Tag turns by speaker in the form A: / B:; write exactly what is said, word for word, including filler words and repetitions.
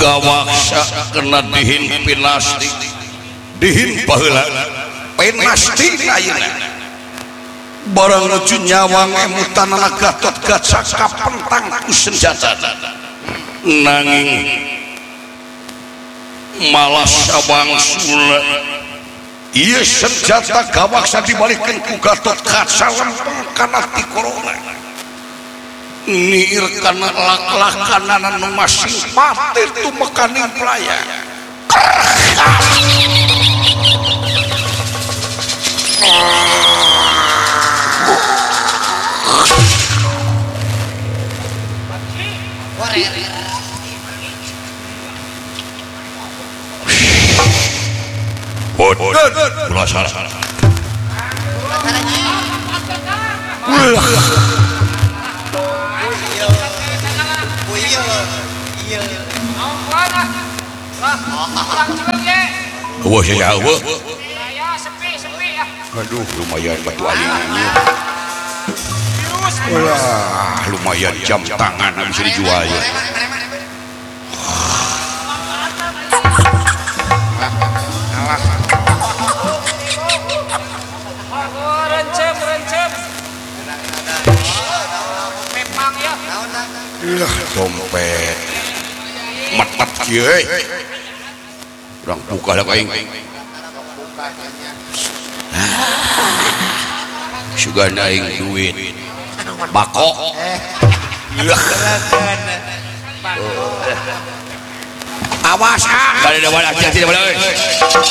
A: gawaksa kena dihin pinasti dihin paheula pinasti ayeuna barang nuju nyawang emutanana Gatot Kaca kapentang ku senjata nanging malah sabangsula ieu senjata gawaksa dibalikeun ku Gatot Kaca lempeng kana ti korona niir kana lak-lakanan nu masing patir tumekaning playa Bot, ulah salah. Wah, saya jauh. Aduh, lumayan batu alingannya. Wah, lumayan jam tangan bisa dijual ya. Lah, dompet. Mat-mat kieu. Urang buka lah kaing. Sugana aing duit. Bako. Awas ah. Bade da bade hati-hati da bade.